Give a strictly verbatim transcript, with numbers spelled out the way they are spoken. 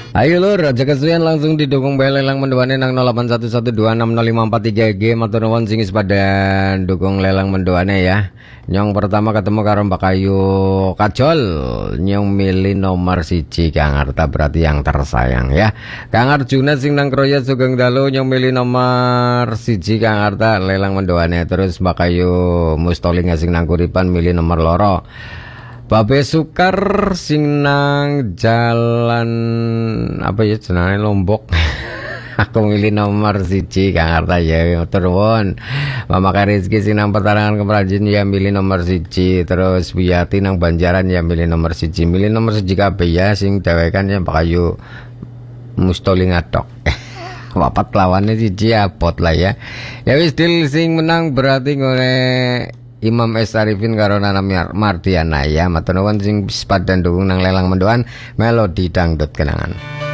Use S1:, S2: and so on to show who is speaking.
S1: Ayo lur, aja kesuwen langsung didukung bae lelang mendoane nang nol delapan satu satu dua enam nol lima empat tiga G matur nuwun sing pada dukung lelang mendoane ya. Nyong pertama ketemu karo Mbak Ayu Kajol, nyong milih nomor siji Kang Arta berarti yang tersayang ya. Kang Arjuna sing nang Kroya Sugeng Dalu nyong milih nomor siji Kang Arta lelang mendoane. Terus Mbak Ayu Mustoling sing nang Kuripan milih nomor loro. Babe Sukar sing nang jalan apa ya jenenge Lombok. Aku milih nomor siji Kang Arta ya turun. Mama Karizki sing nang Petarangan Keprajin ya milih nomor siji. Terus Wiyati nang Banjaran ya milih nomor siji. Milih nomor siji kabeh ya sing dewekan ya Pak Ayu Mustoling atok. Wapat lawannya siji apot lah ya. Ya wis deal sing menang berarti ngene Imam S. Arifin karo Nana Mardiana ya matur nuwun sing sepadan dukung nang lelang mendoan melodi dangdut kenangan.